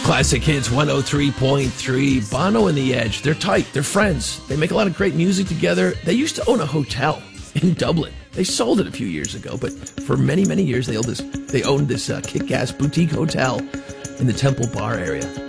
Classic Hits 103.3. Bono and The Edge. They're tight. They're friends. They make a lot of great music together. They used to own a hotel in Dublin. They sold it a few years ago, but for many, many years they owned this kick-ass boutique hotel in the Temple Bar area.